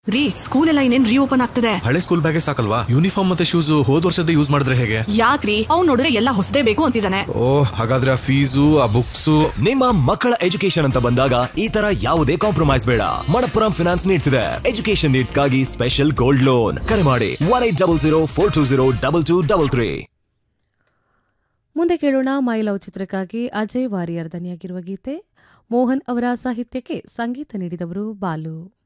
ರೀ, ಸ್ಕೂಲ್ ಎಲ್ಲ ಇನ್ನೇನ್ ರೀಓಪನ್ ಆಗ್ತದೆ. ಹಳೆ ಸ್ಕೂಲ್ ಬ್ಯಾಗೇ ಸಾಕಲ್ವಾ? ಯೂನಿಫಾರ್ಮ್ ಮತ್ತೆ ಶೂಸ್ ಹೋದ್ ವರ್ಷದ ಯೂಸ್ ಮಾಡಿದ್ರೆ ಹೇಗೆ? ಯಾಕ್ರಿ, ಅವ್ನು ನೋಡಿದ್ರೆ ಎಲ್ಲ ಹೊಸದೇ ಬೇಕು ಅಂತಿದ್ದಾನೆ. ಓಹ್, ಹಾಗಾದ್ರೆ ಆ ಫೀಸು, ಆ ಬುಕ್ಸ್. ನಿಮ್ಮ ಮಕ್ಕಳ ಎಜುಕೇಶನ್ ಅಂತ ಬಂದಾಗ ಈ ತರ ಯಾವುದೇ ಕಾಂಪ್ರಮೈಸ್ ಬೇಡ. ಮಣಪ್ಪುರಂ ಫಿನಾನ್ಸ್ ನೀಡ್ತಿದೆ ಎಜುಕೇಶನ್ ನೀಡ್ಸ್ಗಾಗಿ ಸ್ಪೆಷಲ್ ಗೋಲ್ಡ್ ಲೋನ್. ಕರೆ ಮಾಡಿ 1800420223. ಮುಂದೆ ಕೇಳೋಣ ಮೈ ಲವ್ ಚಿತ್ರಕ್ಕಾಗಿ ಅಜಯ್ ವಾರಿಯರ್ ದನಿಯಾಗಿರುವ ಗೀತೆ. ಮೋಹನ್ ಅವರ ಸಾಹಿತ್ಯಕ್ಕೆ ಸಂಗೀತ ನೀಡಿದವರು ಬಾಲು.